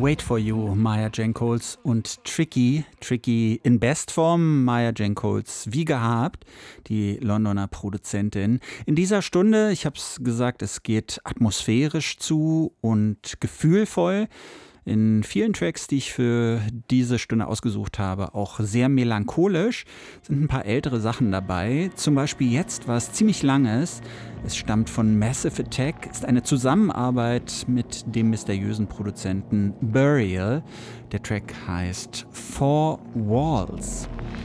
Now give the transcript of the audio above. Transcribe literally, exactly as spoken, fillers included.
Wait for You, Maya Jenkols und Tricky, Tricky in Bestform, Maya Jenkols wie gehabt, die Londoner Produzentin. In dieser Stunde, ich habe es gesagt, es geht atmosphärisch zu und gefühlvoll. In vielen Tracks, die ich für diese Stunde ausgesucht habe, auch sehr melancholisch, sind ein paar ältere Sachen dabei. Zum Beispiel jetzt was ziemlich Langes. Es stammt von Massive Attack, ist eine Zusammenarbeit mit dem mysteriösen Produzenten Burial. Der Track heißt Four Walls.